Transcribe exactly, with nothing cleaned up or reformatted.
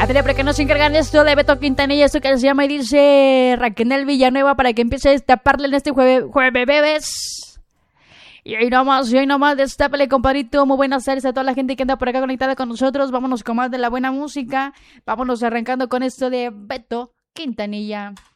ver, ¿por qué no se encargan esto de Beto Quintanilla? Esto que se llama y dice Raquel Villanueva para que empiece a destaparle en este jueves, jueves bebés. Y ahí nomás, y ahí nomás, destápale, compadrito. Muy buenas tardes a toda la gente que anda por acá conectada con nosotros. Vámonos con más de la buena música. Vámonos arrancando con esto de Beto Quintanilla.